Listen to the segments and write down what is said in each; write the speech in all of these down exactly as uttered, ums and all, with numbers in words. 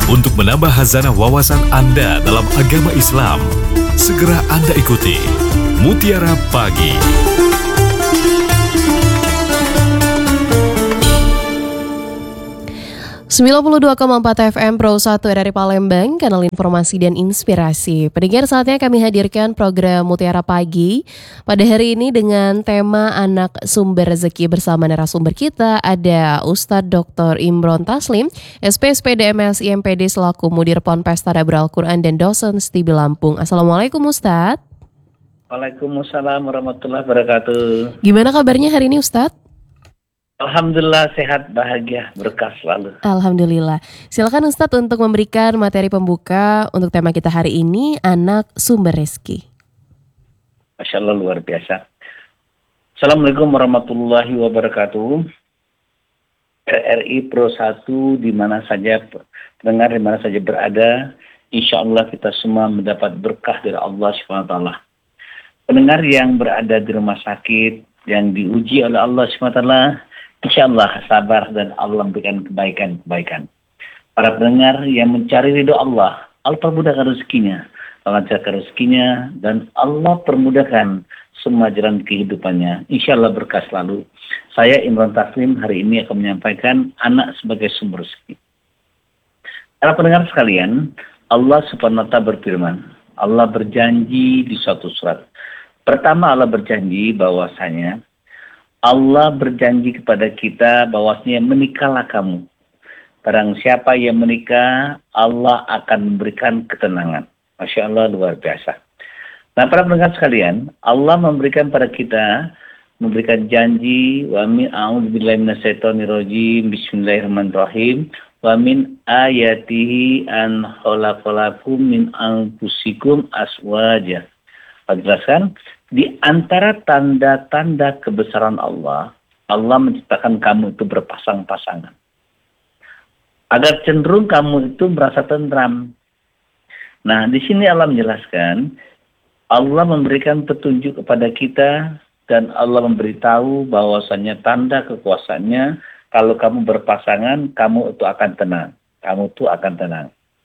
Untuk menambah hazanah wawasan Anda dalam agama Islam, segera Anda ikuti Mutiara Pagi. sembilan puluh dua koma empat F M Pro satu dari Palembang, kanal informasi dan inspirasi. Pendengar, saatnya kami hadirkan program Mutiara Pagi pada hari ini dengan tema Anak Sumber Rezeki. Bersama narasumber kita ada Ustadz doktor Imron Taslim, S P S P D M S I M P D selaku Mudir Ponpes Tadabbur Al-Quran dan dosen Stibel Lampung. Assalamualaikum Ustadz. Waalaikumsalam warahmatullahi wabarakatuh. Gimana kabarnya hari ini Ustadz? Alhamdulillah sehat, bahagia, berkah selalu. Alhamdulillah. Silakan Ustadz untuk memberikan materi pembuka untuk tema kita hari ini, Anak Sumber Rezeki. Masya Allah, luar biasa. Assalamualaikum warahmatullahi wabarakatuh. R R I Pro satu di mana saja pendengar, di mana saja berada, insya Allah kita semua mendapat berkah dari Allah subhanahu wa taala. Pendengar yang berada di rumah sakit, yang diuji oleh Allah subhanahu wa taala, insya Allah sabar dan Allah memberikan kebaikan-kebaikan. Para pendengar yang mencari ridho Allah, Allah permudahkan rezekinya, lancarkan rezekinya, dan Allah permudahkan semua jalan kehidupannya. Insya Allah berkah selalu. Saya Imron Taslim hari ini akan menyampaikan anak sebagai sumber rezeki. Para pendengar sekalian, Allah subhanahu wa taala berfirman, Allah berjanji di suatu surat. Pertama, Allah berjanji bahwasanya Allah berjanji kepada kita bahwasanya menikahlah kamu. Barang siapa yang menikah, Allah akan memberikan ketenangan. Masya Allah, luar biasa. Nah, para pendengar sekalian, Allah memberikan pada kita, memberikan janji, wa min a'udzubillahi minasyaitonirrajim, bismillahirrahmanirrahim, wa min ayatihi an khalaqalakum min anfusikum aswaja. Jelaskan, di antara tanda-tanda kebesaran Allah, Allah menciptakan kamu itu berpasang-pasangan. Agar cenderung kamu itu merasa tentram. Nah, di sini Allah menjelaskan, Allah memberikan petunjuk kepada kita, dan Allah memberitahu bahwasanya tanda kekuasaannya, kalau kamu berpasangan, kamu itu akan tenang. Kamu itu akan tenang.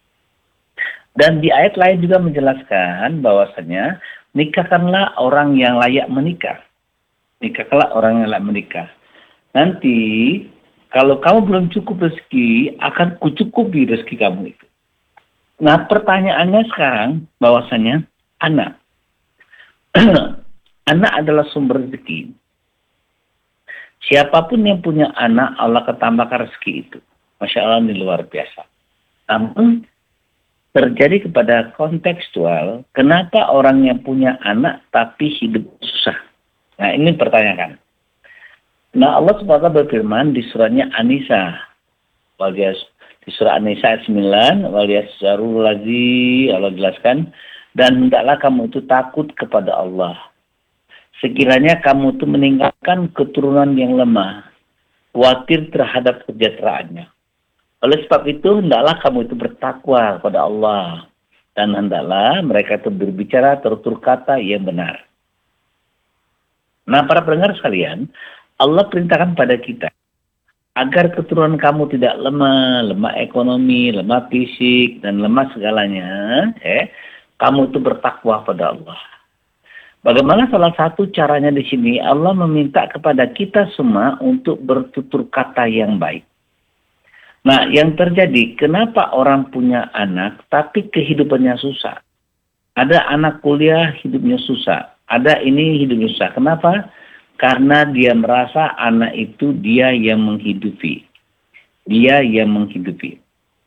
Dan di ayat lain juga menjelaskan bahwasanya, nikahkanlah orang yang layak menikah. Nikahkanlah orang yang layak menikah. Nanti, kalau kamu belum cukup rezeki, akan kucukupi rezeki kamu itu. Nah, pertanyaannya sekarang, bahwasanya, anak. Anak adalah sumber rezeki. Siapapun yang punya anak, Allah ketambahkan rezeki itu. Masya Allah, ini luar biasa. Namun, terjadi kepada kontekstual, kenapa orang yang punya anak tapi hidup susah? Nah, ini pertanyakan. Nah, Allah subhanahu wa taala berfirman di suratnya An-Nisa. Di surah An-Nisa ayat sembilan, waliyasjarul ladzi, Allah jelaskan, dan hendaklah kamu itu takut kepada Allah. Sekiranya kamu itu meninggalkan keturunan yang lemah, khawatir terhadap kesejahteraannya. Oleh sebab itu, hendaklah kamu itu bertakwa kepada Allah. Dan hendaklah mereka itu berbicara tutur kata yang benar. Nah, para pendengar sekalian, Allah perintahkan pada kita, agar keturunan kamu tidak lemah, lemah ekonomi, lemah fisik, dan lemah segalanya, eh, kamu itu bertakwa pada Allah. Bagaimana salah satu caranya di sini, Allah meminta kepada kita semua untuk bertutur kata yang baik. Nah, yang terjadi, kenapa orang punya anak tapi kehidupannya susah? Ada anak kuliah hidupnya susah. Ada ini hidupnya susah. Kenapa? Karena dia merasa anak itu dia yang menghidupi. Dia yang menghidupi.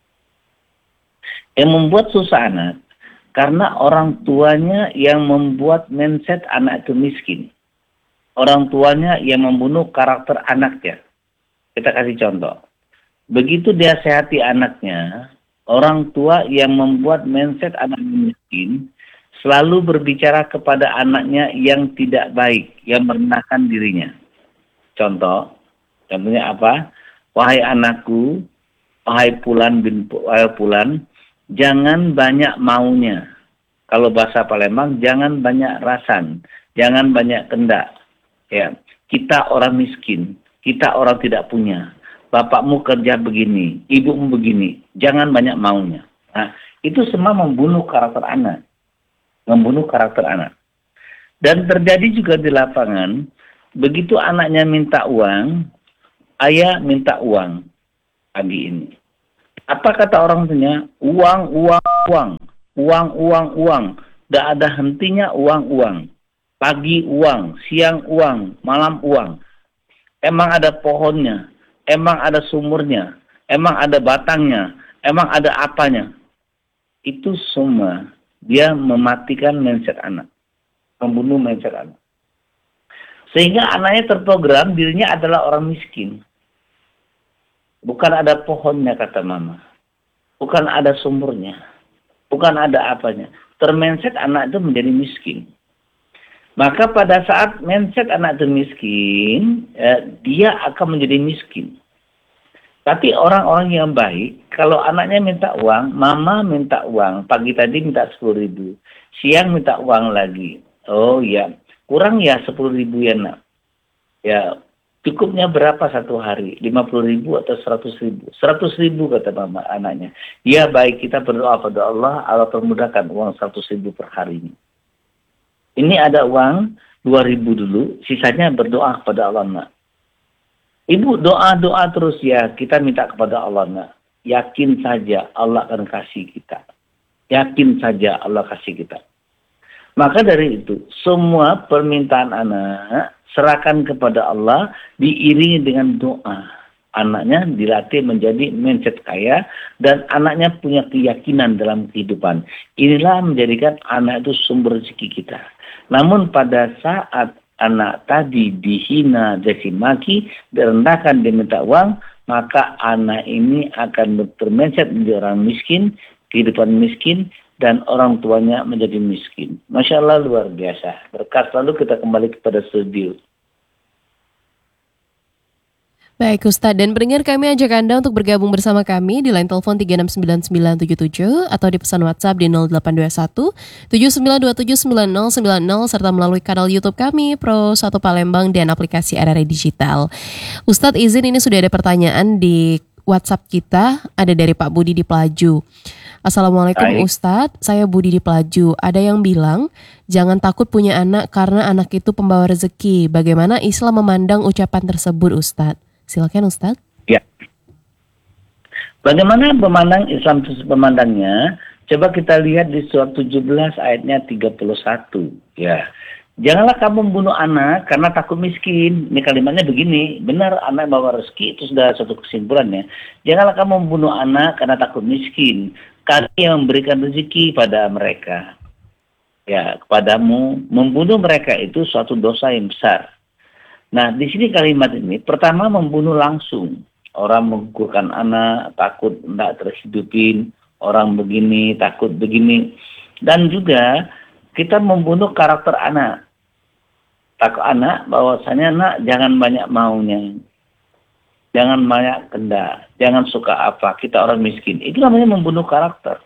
Yang membuat susah anak, karena orang tuanya yang membuat mindset anak itu miskin. Orang tuanya yang membunuh karakter anaknya. Kita kasih contoh. Begitu dia sehati anaknya, orang tua yang membuat mindset anak miskin selalu berbicara kepada anaknya yang tidak baik, yang merendahkan dirinya. Contoh, contohnya apa? Wahai anakku, wahai Pulan bin wahai Pulan, jangan banyak maunya. Kalau bahasa Palembang, jangan banyak rasan, jangan banyak kendak. Ya, kita orang miskin, kita orang tidak punya. bapakmu kerja begini, ibumu begini, jangan banyak maunya. Nah, itu semua membunuh karakter anak. Membunuh karakter anak. Dan terjadi juga di lapangan, begitu anaknya minta uang, ayah minta uang pagi ini. Apa kata orang tuanya? Uang, uang, uang. Uang, uang, uang. Tidak ada hentinya uang, uang. Pagi uang, siang uang, malam uang. Emang ada pohonnya, emang ada sumurnya, emang ada batangnya, emang ada apanya. Itu semua dia mematikan mindset anak. Membunuh mindset anak. Sehingga anaknya terprogram dirinya adalah orang miskin. Bukan ada pohonnya kata mama. Bukan ada sumurnya. Bukan ada apanya. Termindset anak itu menjadi miskin. Maka pada saat mindset anak itu miskin, eh, dia akan menjadi miskin. Tapi orang-orang yang baik, kalau anaknya minta uang, mama minta uang, pagi tadi minta sepuluh ribu, siang minta uang lagi. Oh ya, kurang ya sepuluh ribu ya nak. Ya, cukupnya berapa satu hari? lima puluh ribu atau seratus ribu? seratus ribu kata mama anaknya. Ya baik, kita berdoa pada Allah, Allah permudahkan uang seratus ribu per hari ini. Ini ada uang dua ribu dulu, sisanya berdoa kepada Allah nak. Ibu doa-doa terus ya, kita minta kepada Allah nak. Yakin saja Allah akan kasih kita. Yakin saja Allah kasih kita. Maka dari itu, semua permintaan anak serahkan kepada Allah diiringi dengan doa. Anaknya dilatih menjadi mindset kaya dan anaknya punya keyakinan dalam kehidupan. Inilah menjadikan anak itu sumber rezeki kita. Namun pada saat anak tadi dihina, caci maki, direndahkan, diminta uang, maka anak ini akan bermindset menjadi orang miskin, kehidupan miskin, dan orang tuanya menjadi miskin. Masya Allah luar biasa. Berkat lalu kita kembali kepada studio. Baik Ustadz, dan pendengar kami ajak Anda untuk bergabung bersama kami di line telepon tiga enam sembilan sembilan tujuh tujuh atau di pesan WhatsApp di nol delapan dua satu tujuh sembilan dua tujuh sembilan nol sembilan nol serta melalui kanal YouTube kami Pro satu Palembang dan aplikasi R R I Digital. Ustadz izin ini sudah ada pertanyaan di WhatsApp kita, ada dari Pak Budi di Pelaju. Assalamualaikum Baik. Ustadz, saya Budi di Pelaju. Ada yang bilang jangan takut punya anak karena anak itu pembawa rezeki. Bagaimana Islam memandang ucapan tersebut Ustadz? Silakan Ustadz. Ya. Bagaimana memandang Islam memandangnya? Coba kita lihat di surat tujuh belas ayatnya tiga puluh satu. Ya. Janganlah kamu membunuh anak karena takut miskin. Ini kalimatnya begini. Benar anak bawa rezeki, itu sudah satu kesimpulannya. Janganlah kamu membunuh anak karena takut miskin. Kami yang memberikan rezeki pada mereka. Ya, kepadamu. Membunuh mereka itu suatu dosa yang besar. Nah, di sini kalimat ini, pertama membunuh langsung. Orang menggugurkan anak, takut tidak terhidupin. Orang begini, takut begini. Dan juga kita membunuh karakter anak. Takut anak, bahwasanya anak jangan banyak maunya. Jangan banyak kendak. Jangan suka apa. Kita orang miskin. Itu namanya membunuh karakter.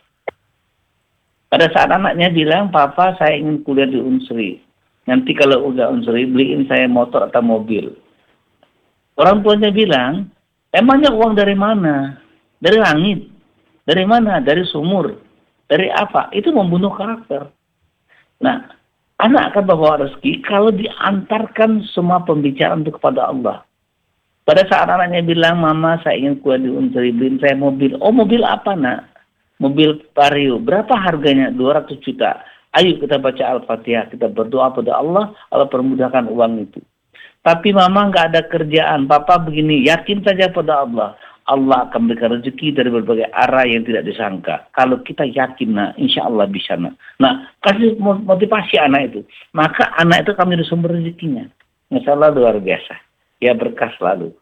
Pada saat anaknya bilang, Papa saya ingin kuliah di Unsri. Nanti kalau udah unsuri, beliin saya motor atau mobil. Orang tuanya bilang, emangnya uang dari mana? Dari langit. Dari mana? Dari sumur. Dari apa? Itu membunuh karakter. Nah, anak akan bawa rezeki kalau diantarkan semua pembicaraan itu kepada Allah. Pada saat anaknya bilang, Mama saya ingin kuliah di Unsri, beliin saya mobil. Oh mobil apa nak? Mobil Vario. Berapa harganya? dua ratus juta. Ayo kita baca Al-Fatihah, kita berdoa pada Allah, Allah permudahkan uang itu. Tapi mama nggak ada kerjaan, papa begini, yakin saja pada Allah. Allah akan berikan rezeki dari berbagai arah yang tidak disangka. Kalau kita yakin, nah, insya Allah bisa. Nah, nah kasih motivasi anak itu. Maka anak itu kami sumber rezekinya. Insya Allah luar biasa. Ya berkah selalu.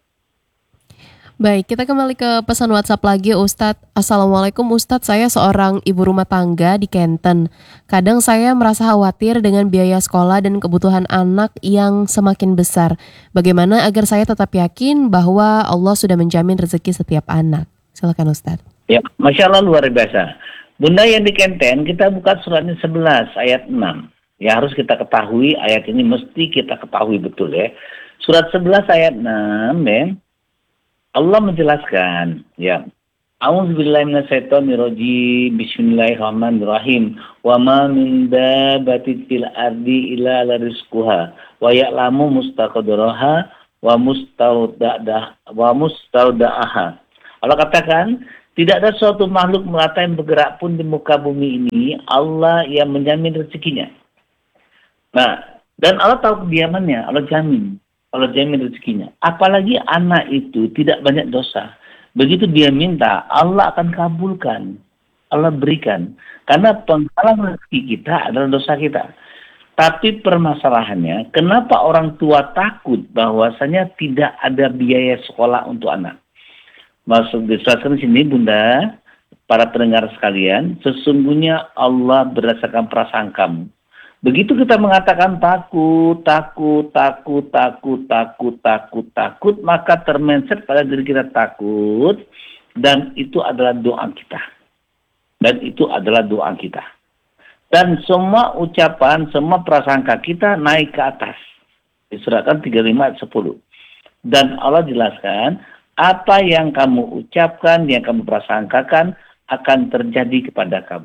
Baik, kita kembali ke pesan WhatsApp lagi Ustadz. Assalamualaikum Ustadz, saya seorang ibu rumah tangga di Kenten. Kadang saya merasa khawatir dengan biaya sekolah dan kebutuhan anak yang semakin besar. Bagaimana agar saya tetap yakin bahwa Allah sudah menjamin rezeki setiap anak? Silakan Ustadz. Ya, Masya Allah luar biasa. Bunda yang di Kenten, kita buka suratnya sebelas ayat enam. Ya harus kita ketahui, ayat ini mesti kita ketahui betul ya. Surat sebelas ayat enam ya. Allah menjelaskan, ya. A'udzubillahi minasyaitonirrajim. Bismillahirrahmanirrahim. Wa ma min dabbatin fil ardi illa la rizquha wa ya'lamu mustaqdaraha wa mustaudadah wa mustaudaaha. Allah katakan, tidak ada suatu makhluk melata yang bergerak pun di muka bumi ini, Allah yang menjamin rezekinya. Nah, dan Allah tahu kediamannya, Allah jamin. Allah jamin rezekinya. Apalagi anak itu tidak banyak dosa. Begitu dia minta, Allah akan kabulkan. Allah berikan. Karena penghalang rezeki kita adalah dosa kita. Tapi permasalahannya, kenapa orang tua takut bahwasanya tidak ada biaya sekolah untuk anak? Maksud dijelaskan di sini, Bunda, para pendengar sekalian, sesungguhnya Allah berdasarkan prasangkamu. Begitu kita mengatakan takut, takut, takut, takut, takut, takut, takut, maka termenset pada diri kita takut, dan itu adalah doa kita. Dan itu adalah doa kita. Dan semua ucapan, semua prasangka kita naik ke atas. Disurahkan tiga puluh lima ayat sepuluh. Dan Allah jelaskan, apa yang kamu ucapkan, yang kamu prasangkakan, akan terjadi kepada kamu.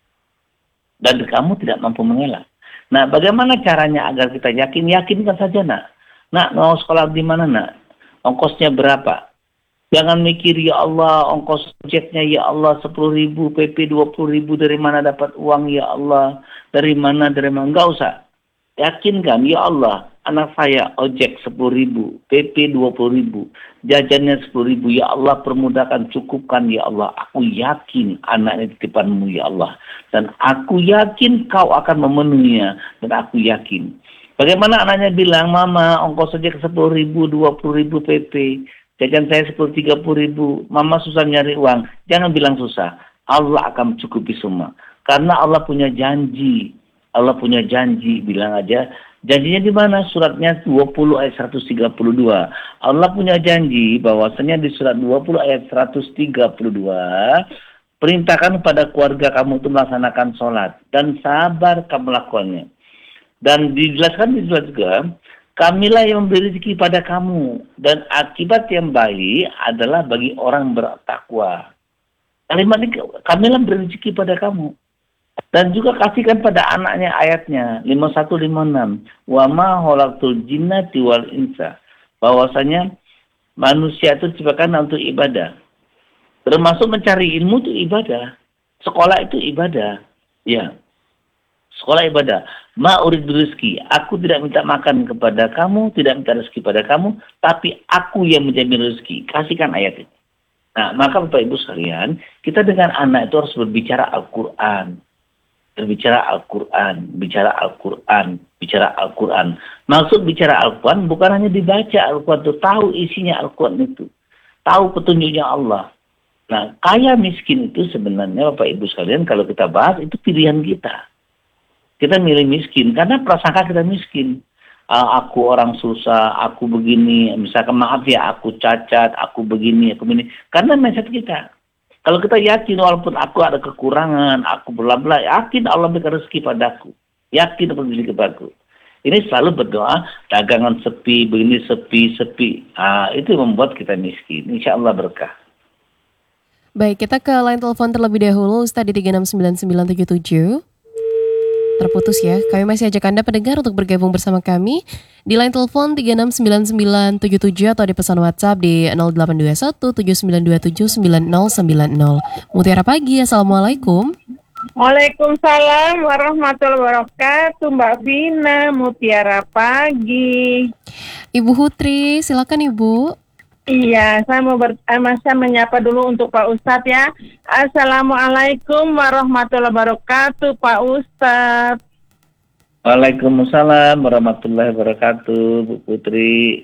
Dan kamu tidak mampu mengelak. Nah, bagaimana caranya agar kita yakin? Yakinkan saja, nak. Nak, mau sekolah di mana, nak? Ongkosnya berapa? Jangan mikir, ya Allah, ongkos ojeknya, ya Allah, sepuluh ribu, P P dua puluh ribu, dari mana dapat uang, ya Allah? Dari mana, dari mana? Enggak usah. Yakinkan, ya Allah, anak saya ojek sepuluh ribu, P P dua puluh ribu, jajannya sepuluh ribu, ya Allah, permudahkan, cukupkan, ya Allah. Aku yakin anaknya titipanmu, ya Allah. Dan aku yakin kau akan memenuhinya. Dan aku yakin. Bagaimana anaknya bilang, Mama, ongkos ojek sepuluh ribu, dua puluh ribu P P. Jajan saya sepuluh, tiga puluh ribu. Mama susah nyari uang. Jangan bilang susah. Allah akan mencukupi semua. Karena Allah punya janji. Allah punya janji. Bilang aja. Janjinya di mana? Suratnya dua puluh ayat seratus tiga puluh dua. Allah punya janji bahwasanya di surat dua puluh ayat seratus tiga puluh dua, perintahkan kepada keluarga kamu untuk melaksanakan sholat dan sabar kamu lakukannya. Dan dijelaskan di surat juga, kamilah yang memberi rezeki pada kamu dan akibat yang baik adalah bagi orang bertakwa. Kalimat ini, kamilah memberi rezeki pada kamu. Dan juga kasihkan pada anaknya ayatnya lima puluh satu lima puluh enam. Wa ma khalaqtul jinnati wal insa. Bahwasanya manusia itu diciptakan untuk ibadah. Termasuk mencari ilmu itu ibadah. Sekolah itu ibadah. Ya. Sekolah ibadah. Ma uridu rizki. Aku tidak minta makan kepada kamu, tidak minta rezeki pada kamu, tapi aku yang menjamin rezeki. Kasihkan ayat ini. Nah, maka Bapak Ibu sekalian, kita dengan anak itu harus berbicara Al-Quran. Berbicara Al-Quran, bicara Al-Quran, bicara Al-Quran. Maksud bicara Al-Quran bukan hanya dibaca Al-Quran itu, tahu isinya Al-Quran itu. Tahu petunjuknya Allah. Nah, kaya miskin itu sebenarnya Bapak Ibu sekalian kalau kita bahas itu pilihan kita. Kita milih miskin karena prasangka kita miskin. Uh, aku orang susah, aku begini, misalkan maaf ya, aku cacat, aku begini, aku begini. Karena mindset kita. Kalau kita yakin walaupun aku ada kekurangan, aku bla-bla, yakin Allah berikan rezeki padaku. Yakin Allah berikan padaku. Ini selalu berdoa, dagangan sepi, begini sepi, sepi. Ah, itu yang membuat kita miskin. Insya Allah berkah. Baik, kita ke line telepon terlebih dahulu, Ustaz di tiga enam sembilan sembilan tujuh tujuh. Terputus ya, kami masih ajak Anda pendengar untuk bergabung bersama kami di line telepon tiga enam sembilan sembilan tujuh tujuh atau di pesan WhatsApp di nol delapan dua satu tujuh sembilan dua tujuh sembilan nol sembilan nol. Mutiara Pagi, Assalamualaikum. Waalaikumsalam warahmatullahi wabarakatuh, Mbak Vina. Mutiara Pagi. Ibu Hutri, silakan Ibu. Iya, saya mau ber, eh, saya menyapa dulu untuk Pak Ustadz ya. Assalamualaikum warahmatullahi wabarakatuh, Pak Ustadz. Waalaikumsalam warahmatullahi wabarakatuh, Bu Putri.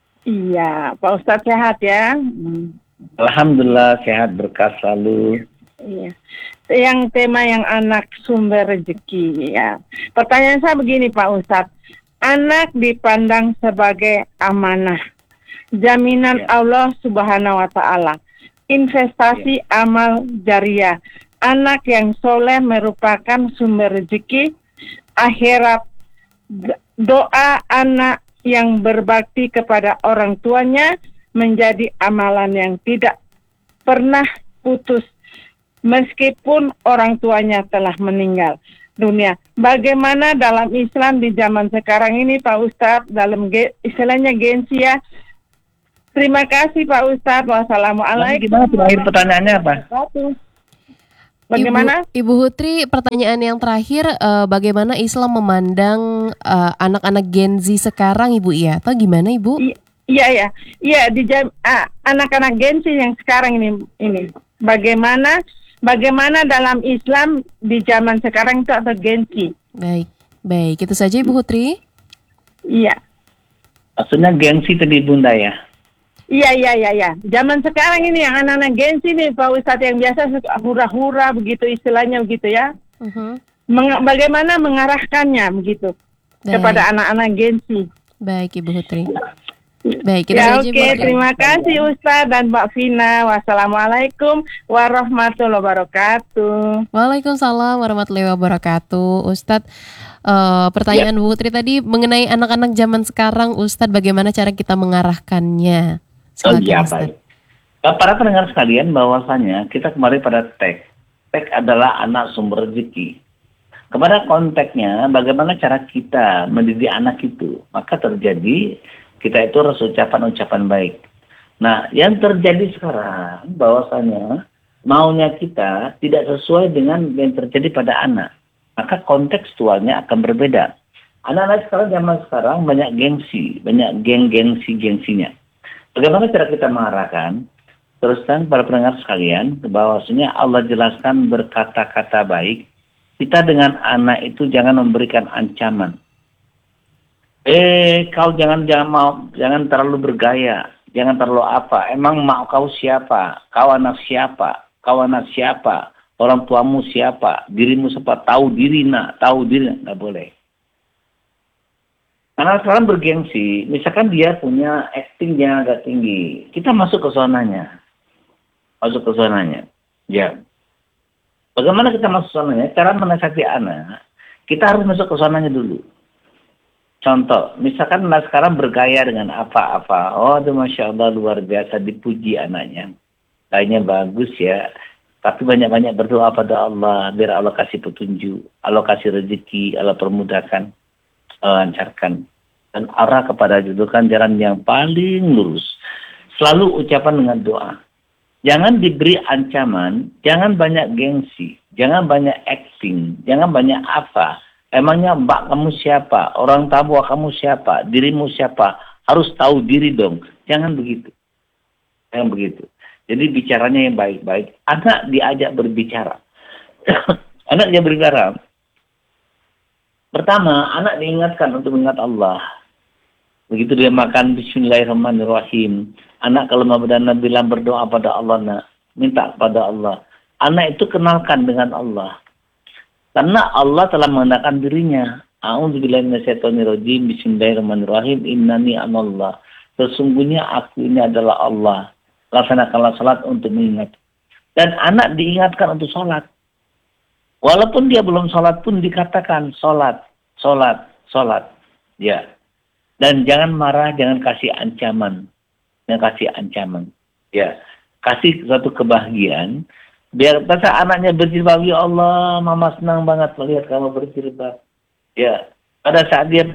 Iya, Pak Ustadz sehat ya. Hmm. Alhamdulillah sehat, berkah selalu. Iya. Yang tema yang anak sumber rezeki ya. Pertanyaan saya begini Pak Ustadz. Anak dipandang sebagai amanah. Jaminan ya. Allah Subhanahu wa Ta'ala, investasi ya. Amal jariah. Anak yang soleh merupakan sumber rezeki akhirat. Doa anak yang berbakti kepada orang tuanya menjadi amalan yang tidak pernah putus meskipun orang tuanya telah meninggal dunia. Bagaimana dalam Islam di zaman sekarang ini Pak Ustadz, dalam ge- istilahnya gengsi ya. Terima kasih Pak Ustadz. Wassalamualaikum. Gimana terakhir pertanyaannya apa? Bagaimana? Ibu, Ibu Hutri, pertanyaan yang terakhir, eh, bagaimana Islam memandang eh, anak-anak Gen Z sekarang, Ibu ya? Atau gimana, Ibu? I- Iya ya, iya di jam ah, anak-anak Gen Z yang sekarang ini ini bagaimana bagaimana dalam Islam di zaman sekarang itu atau Gen Z? Baik, baik. Itu saja, Ibu Hutri. Iya, Maksudnya gengsi tadi Bunda ya. iya, iya, iya, iya. Zaman sekarang ini yang anak-anak Gen Z nih Pak Ustadz yang biasa suka hura-hura begitu istilahnya begitu ya. Mhm. Meng- bagaimana mengarahkannya begitu Baik. kepada anak-anak Gen Z? Baik, Ibu Hutri. Baik, itu Ya saja, oke, Ibu Hutri. terima kasih Ustadz dan Mbak Vina. Wassalamualaikum warahmatullahi wabarakatuh. Waalaikumsalam warahmatullahi wabarakatuh. Ustadz, eh, pertanyaan Bu Putri tadi mengenai anak-anak zaman sekarang, Ustadz, bagaimana cara kita mengarahkannya? Oh Silakan, iya, Ustadz. baik. Para pendengar sekalian, bahwasanya kita kembali pada teks. Teks adalah anak sumber rezeki. Kepada konteksnya, bagaimana cara kita mendidik anak itu, maka terjadi kita itu harus ucapan-ucapan baik. Nah, yang terjadi sekarang bahwasanya maunya kita tidak sesuai dengan yang terjadi pada anak. Maka kontekstualnya akan berbeda. Anak-anak sekarang zaman sekarang banyak gengsi, banyak geng-gengsi-gengsinya. Bagaimana cara kita mengarahkan? Terus terang para pendengar sekalian, bahwasanya Allah jelaskan berkata-kata baik. Kita dengan anak itu jangan memberikan ancaman. Eh, kau jangan jangan mau jangan terlalu bergaya, jangan terlalu apa. Emang mak kau siapa? Kau anak siapa? Kau anak siapa? Orang tuamu siapa? Dirimu siapa? Tahu diri nak, tahu diri nak. Nggak boleh. Karena sekarang bergengsi, misalkan dia punya acting yang agak tinggi, kita masuk ke zonanya, masuk ke zonanya. Ya. Bagaimana kita masuk ke zonanya? Cara menasihati anak, kita harus masuk ke zonanya dulu. Contoh, misalkan anak sekarang bergaya dengan apa-apa. Oh, itu Masya Allah luar biasa, dipuji anaknya. Kayaknya bagus ya. Tapi banyak-banyak berdoa pada Allah, biar Allah kasih petunjuk, Allah kasih rezeki, Allah permudahkan, Allah lancarkan. Dan arah kepada julukan jalan yang paling lurus. Selalu ucapan dengan doa. Jangan diberi ancaman, jangan banyak gengsi, jangan banyak acting, jangan banyak apa. Emangnya mbak kamu siapa? Orang tabua kamu siapa? Dirimu siapa? Harus tahu diri dong. Jangan begitu. Jangan begitu. Jadi bicaranya yang baik-baik. Anak diajak berbicara. Anak dia berbicara. Pertama, anak diingatkan untuk mengingat Allah. Begitu dia makan Bismillahirrahmanirrahim. Anak kalau mau dan bilang berdoa pada Allah, nak. Minta pada Allah. Anak itu kenalkan dengan Allah. Karena Allah telah mengenalkan dirinya. A'udzubillahi minasyaitonirrajim. Bismillahirrahmanirrahim. Innani anallah. Sesungguhnya aku ini adalah Allah. Laksanakanlah salat untuk mengingat. Dan anak diingatkan untuk salat. Walaupun dia belum salat pun dikatakan salat, salat, salat. Ya. Dan jangan marah, jangan kasih ancaman. Jangan kasih ancaman. Ya. Kasih suatu kebahagiaan. Biar pada anaknya berjilbab, ya Allah, mama senang banget melihat kamu berjilbab. Ya, pada saat dia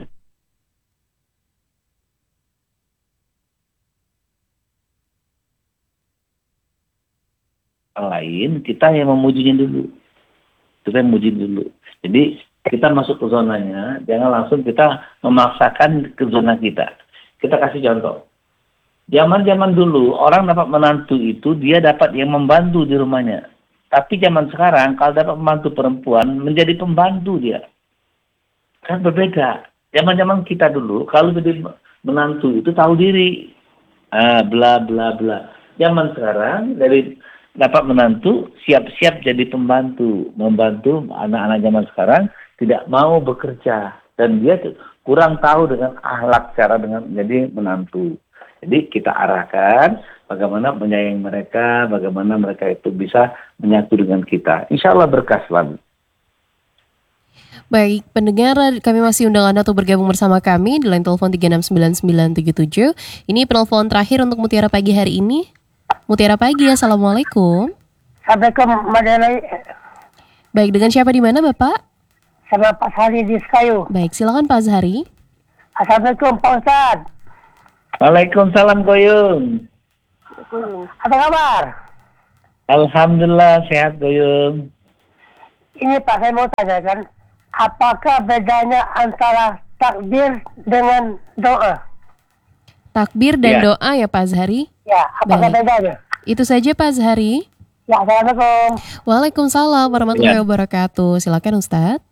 lain, kita yang memujinya dulu. Kita yang memuji dulu. Jadi kita masuk ke zonanya, jangan langsung kita memaksakan ke zona kita. Kita kasih contoh. Zaman-zaman dulu, orang dapat menantu itu, dia dapat yang membantu di rumahnya. Tapi zaman sekarang, kalau dapat membantu perempuan, menjadi pembantu dia. Kan berbeda. Zaman-zaman kita dulu, kalau jadi menantu itu tahu diri. Ah, bla, bla, bla. Zaman sekarang, dari dapat menantu, siap-siap jadi pembantu. Membantu anak-anak zaman sekarang, tidak mau bekerja. Dan dia kurang tahu dengan akhlak cara dengan menjadi menantu. Jadi kita arahkan bagaimana menyayangi mereka, bagaimana mereka itu bisa menyatu dengan kita. Insya Allah berkah selalu. Baik, pendengar, kami masih undang Anda untuk bergabung bersama kami di line telepon tiga enam sembilan sembilan tujuh tujuh. Ini penelpon terakhir untuk Mutiara Pagi hari ini. Mutiara Pagi, Assalamualaikum. Assalamualaikum, Madalai. Baik, dengan siapa di mana Bapak? Sama Pak Sari di Sekayu. Baik, silakan Pak Zahari. Assalamualaikum Pak Ustaz. Waalaikumsalam Goyung. Apa kabar? Alhamdulillah sehat Goyung. Ini Pak, saya mau tanyakan, apakah bedanya antara takbir dengan doa? Takbir dan Ya. doa ya Pak Zahari. Ya, apakah Baik. bedanya? Itu saja Pak Zahari. Ya, Assalamualaikum. Waalaikumsalam warahmatullahi Ya. wabarakatuh. Silakan Ustadz.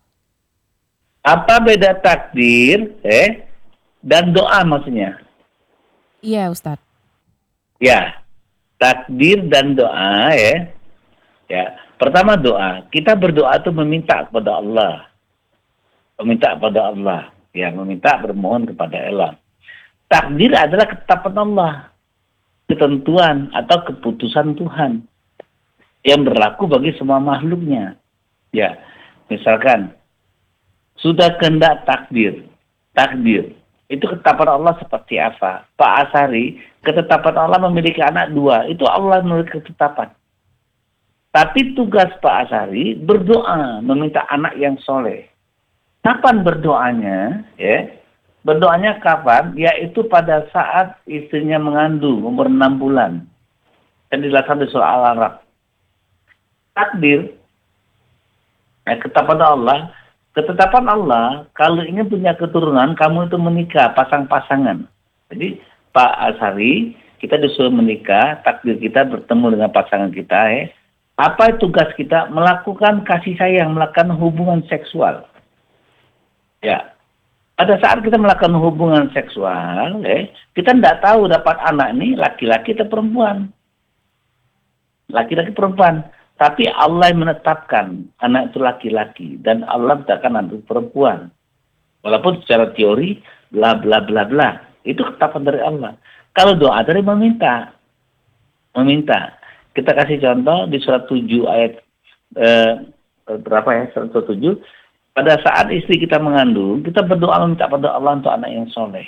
Apa beda takdir eh dan doa maksudnya? Iya Ustadz. Ya, takdir dan doa ya. Ya, pertama doa. Kita berdoa itu meminta kepada Allah. Meminta kepada Allah. Ya, meminta bermohon kepada Allah. Takdir adalah ketetapan Allah. Ketentuan atau keputusan Tuhan yang berlaku bagi semua makhluknya. Ya, misalkan sudah kehendak takdir, takdir itu ketetapan Allah seperti apa? Pak Asari, ketetapan Allah memiliki anak dua, itu Allah memiliki ketetapan. Tapi tugas Pak Asari berdoa, meminta anak yang soleh. Kapan berdoanya? Ya, berdoanya kapan? Yaitu pada saat istrinya mengandung umur enam bulan. Dan dilaksanakan di surah Al-Araf. Takdir, eh, ketetapan Allah. Ketetapan Allah, kalau ingin punya keturunan, kamu itu menikah, pasang-pasangan. Jadi, Pak Asari, kita disuruh menikah, takdir kita bertemu dengan pasangan kita. Eh. Apa tugas kita? Melakukan kasih sayang, melakukan hubungan seksual. Ya, pada saat kita melakukan hubungan seksual, eh, kita tidak tahu dapat anak ini laki-laki atau perempuan. Laki-laki perempuan. Tapi Allah yang menetapkan anak itu laki-laki dan Allah menetapkan anak itu perempuan. Walaupun secara teori bla bla bla bla, itu ketetapan dari Allah. Kalau doa dari meminta, meminta. Kita kasih contoh di surat tujuh ayat eh, berapa ya? Surat tujuh. Pada saat istri kita mengandung, kita berdoa meminta pada Allah untuk anak yang soleh,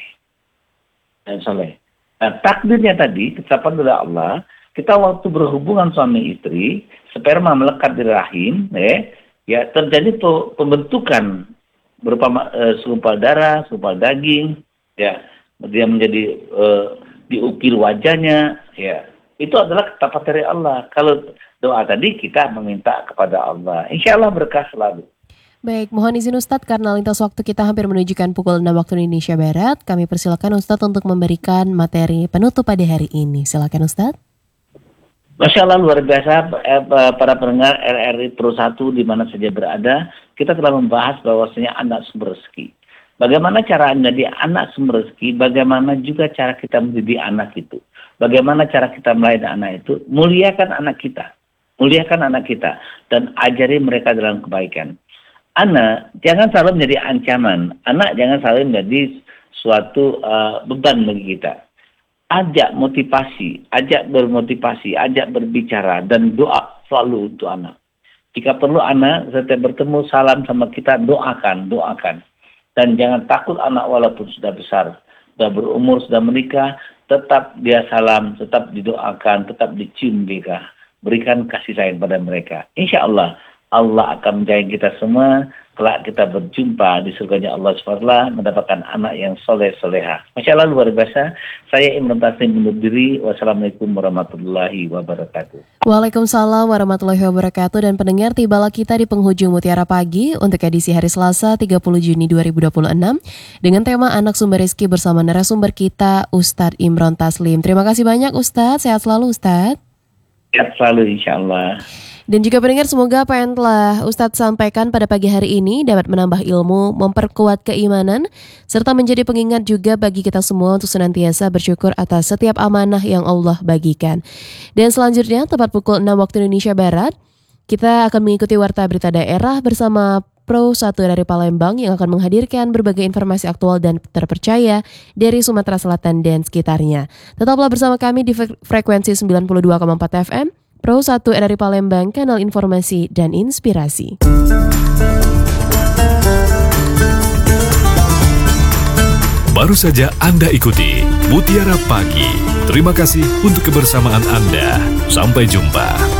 yang soleh. Nah, takdirnya tadi ketetapan dari Allah. Kita waktu berhubungan suami istri, sperma melekat di rahim, ya, ya terjadi pembentukan berupa uh, segumpal darah, segumpal daging, ya, dia menjadi uh, diukir wajahnya, ya, itu adalah ketetapan dari Allah. Kalau doa tadi kita meminta kepada Allah, insya Allah berkah selalu. Baik, mohon izin Ustadz karena lintas waktu kita hampir menunjukkan pukul enam waktu Indonesia Barat, kami persilakan Ustadz untuk memberikan materi penutup pada hari ini. Silakan Ustadz. Masya Allah luar biasa para pendengar R R I Pro satu di mana saja berada, kita telah membahas bahwasanya anak sumber rezeki. Bagaimana cara menjadi anak sumber rezeki, bagaimana juga cara kita mendidik anak itu. Bagaimana cara kita melayani anak itu, muliakan anak kita. Muliakan anak kita dan ajari mereka dalam kebaikan. Anak jangan selalu menjadi ancaman, anak jangan selalu menjadi suatu uh, beban bagi kita. Ajak motivasi, ajak bermotivasi, ajak berbicara, dan doa selalu untuk anak. Jika perlu anak setiap bertemu salam sama kita, doakan, doakan. Dan jangan takut anak walaupun sudah besar, sudah berumur, sudah menikah, tetap dia salam, tetap didoakan, tetap dicium mereka. Berikan kasih sayang pada mereka. Insya Allah, Allah akan menjaga kita semua. Kelak kita berjumpa di surganya Allah subhanahu wa taala mendapatkan anak yang soleh soleha. Masya Allah luar biasa. Saya Imron Taslim undur diri. Wassalamualaikum warahmatullahi wabarakatuh. Waalaikumsalam warahmatullahi wabarakatuh. Dan pendengar, tibalah kita di penghujung Mutiara Pagi untuk edisi hari Selasa tiga puluh Juni dua ribu dua puluh enam dengan tema Anak Sumber Rezeki bersama narasumber kita Ustadz Imron Taslim. Terima kasih banyak Ustadz. Sehat selalu Ustadz. Sehat selalu insya Allah. Dan juga pendengar, semoga apa yang telah Ustadz sampaikan pada pagi hari ini dapat menambah ilmu, memperkuat keimanan, serta menjadi pengingat juga bagi kita semua untuk senantiasa bersyukur atas setiap amanah yang Allah bagikan. Dan selanjutnya, tepat pukul enam waktu Indonesia Barat, kita akan mengikuti Warta Berita Daerah bersama Pro satu dari Palembang yang akan menghadirkan berbagai informasi aktual dan terpercaya dari Sumatera Selatan dan sekitarnya. Tetaplah bersama kami di frekuensi sembilan puluh dua koma empat F M. Pro satu dari Palembang, kanal informasi dan inspirasi. Baru saja Anda ikuti Mutiara Pagi. Terima kasih untuk kebersamaan Anda. Sampai jumpa.